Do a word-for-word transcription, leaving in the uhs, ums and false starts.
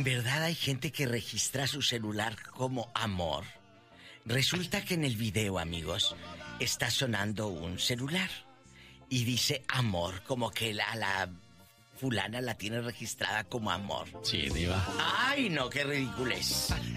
verdad hay gente que registra su celular como amor. Resulta que en el video, amigos, está sonando un celular y dice amor, como que la, la fulana la tiene registrada como amor. Sí, diva. ¡Ay, no, qué ridiculez!